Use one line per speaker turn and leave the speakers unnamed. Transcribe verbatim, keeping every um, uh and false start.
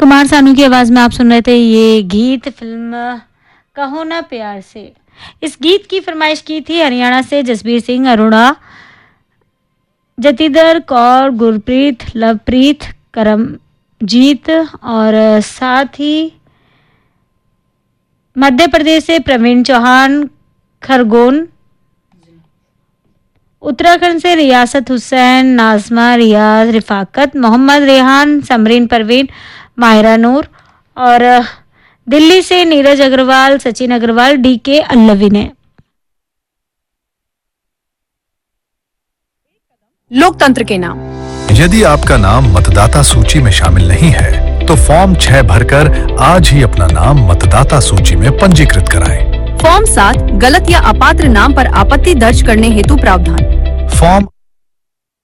कुमार सानू की आवाज में आप सुन रहे थे ये गीत फिल्म कहो ना प्यार से। इस गीत की फरमाइश की थी हरियाणा से जसबीर सिंह, अरुणा, जतिंदर कौर, गुरप्रीत, लवप्रीत, करमजीत और साथ ही मध्य प्रदेश से प्रवीण चौहान खरगोन, उत्तराखंड से रियासत हुसैन, नाजमा, रियाज, रिफाकत, मोहम्मद रेहान, समरीन परवीन, माहिरा नूर और दिल्ली से नीरज अग्रवाल, सचिन अग्रवाल, डी के अल्लवी ने।
लोकतंत्र के नाम।
यदि आपका नाम मतदाता सूची में शामिल नहीं है तो फॉर्म छह भरकर आज ही अपना नाम मतदाता सूची में पंजीकृत कराएं।
फॉर्म सात गलत या अपात्र नाम पर आपत्ति दर्ज करने हेतु प्रावधान।
फॉर्म